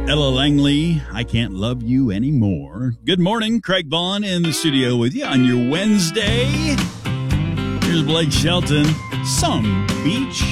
Ella Langley, I Can't Love You Anymore. Good morning, Craig Vaughn in the studio with you on your Wednesday. Here's Blake Shelton, Some Beach